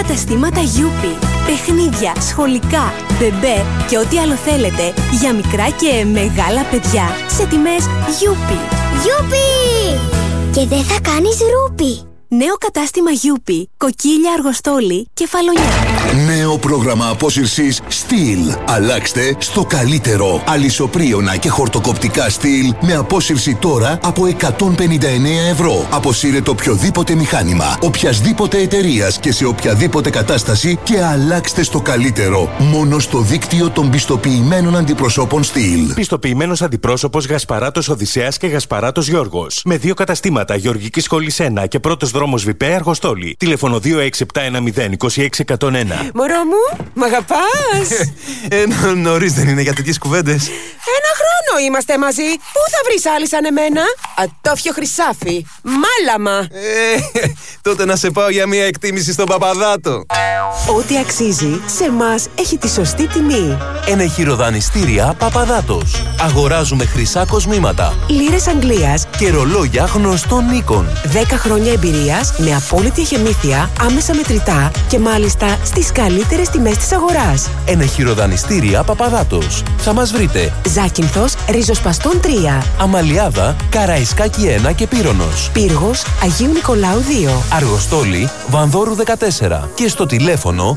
καταστήματα Γιούπι. Παιχνίδια, σχολικά, μπεμπέ και ό,τι άλλο θέλετε για μικρά και μεγάλα παιδιά. Σε τιμές Γιούπι. Γιούπι! Και δεν θα κάνεις ρούπι. Νέο κατάστημα Γιούπι, Κοκκίλια, Αργοστόλη, Κεφαλονιά. Νέο πρόγραμμα απόσυρσης Steel. Αλλάξτε στο καλύτερο. Αλυσοπρίωνα και χορτοκοπτικά Steel με απόσυρση τώρα από 159 ευρώ. Αποσύρετε οποιοδήποτε μηχάνημα, οποιασδήποτε εταιρείας και σε οποιαδήποτε κατάσταση και αλλάξτε στο καλύτερο. Μόνο στο δίκτυο των πιστοποιημένων αντιπροσώπων Steel. Πιστοποιημένος αντιπρόσωπος Γασπαράτος Οδυσσέας και Γασπαράτος Γιώργος. Με 2 καταστήματα, Γεωργικής Σχολής 1 και Πρώτος Δρόμος Βιπέ, Αργοστόλη. Τηλέφωνο 26710 26100. Μωρό μου, μ' αγαπάς? Νωρίς δεν είναι για τέτοιες κουβέντες. 1 χρόνο είμαστε μαζί. Πού θα βρεις άλλη σαν εμένα? Ατόφιο χρυσάφι. Μάλαμα. Τότε να σε πάω για μια εκτίμηση στον Παπαδάτο. Ό,τι αξίζει σε εμάς έχει τη σωστή τιμή. Ενεχειροδανιστήρια Παπαδάτος. Αγοράζουμε χρυσά κοσμήματα, Λίρες Αγγλίας και ρολόγια γνωστών οίκων. 10 χρόνια εμπειρίας με απόλυτη εχεμήθεια, άμεσα μετρητά και μάλιστα στις καλύτερες τιμές της αγοράς. Ενεχειροδανιστήρια Παπαδάτος. Θα μας βρείτε Ζάκυνθος, Ριζοσπαστών 3. Αμαλιάδα, Καραϊσκάκη 1 και Πύρονος. Πύργος, Αγίου Νικολάου 2. Αργοστόλη, Βανδόρου 14. Και στο τηλέφωνο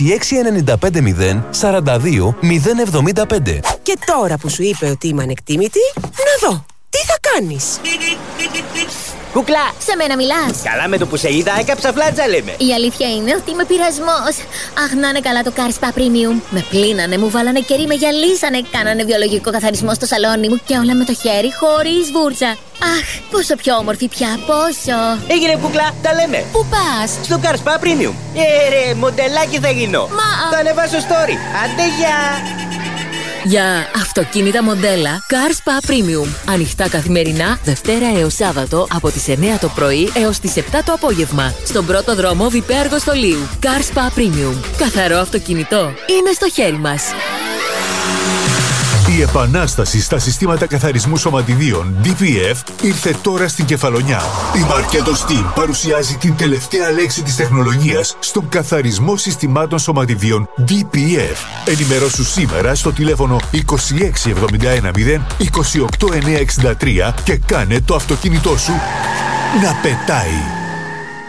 26950 42 075. Και τώρα που σου είπε ότι είμαι ανεκτήμητη, να δω, τι θα κάνεις? Κούκλα, σε μένα μιλάς? Καλά, με το που σε είδα έκαψα φλάτσα, λέμε. Η αλήθεια είναι ότι είμαι πειρασμός. Αχ, να είναι καλά το Car Spa Premium. Με πλύνανε, μου βάλανε κερί, με γυαλίσανε. Κάνανε βιολογικό καθαρισμό στο σαλόνι μου και όλα με το χέρι, χωρίς βούρτσα. Αχ, πόσο πιο όμορφη πια, πόσο. Έγινε, κούκλα, τα λέμε. Πού πας? Στο Car Spa Premium. Ρε, μοντελάκι θα γίνω. Θα ανεβάσω story. Άντε, γεια. Για αυτοκίνητα μοντέλα Car Spa Premium. Ανοιχτά καθημερινά, Δευτέρα έως Σάββατο από τις 9 το πρωί έως τις 7 το απόγευμα. Στον πρώτο δρόμο Βιπέ Αργοστολίου. Car Spa Premium. Καθαρό αυτοκίνητο είναι στο χέρι μας. Η επανάσταση στα συστήματα καθαρισμού σωματιδίων DPF ήρθε τώρα στην Κεφαλονιά. Η Μαρκέτο Steam παρουσιάζει την τελευταία λέξη της τεχνολογίας στον καθαρισμό συστημάτων σωματιδίων DPF. Ενημερώσου σήμερα στο τηλέφωνο 26710 28963 και κάνε το αυτοκίνητό σου να πετάει.